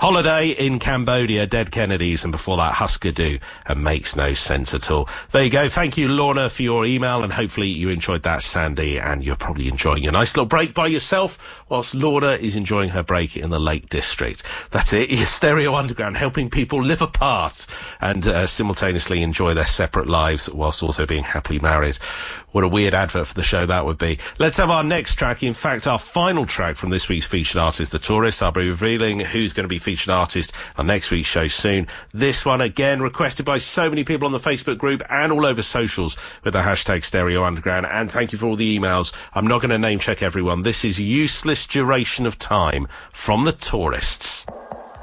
Holiday in Cambodia, Dead Kennedys, and before that, Husker Du, and Makes No Sense at All. There you go. Thank you, Lorna, for your email, and hopefully you enjoyed that, Sandy, and you're probably enjoying a nice little break by yourself, whilst Lorna is enjoying her break in the Lake District. That's it. Your Stereo Underground, helping people live apart and simultaneously enjoy their separate lives whilst also being happily married. What a weird advert for the show that would be. Let's have our next track. In fact, our final track from this week's featured artist, The Tourists. I'll be revealing who's going to be featured artist on next week's show soon. This one, again, requested by so many people on the Facebook group and all over socials with the hashtag Stereo Underground. And thank you for all the emails. I'm not going to name check everyone. This is Useless Duration of Time from The Tourists.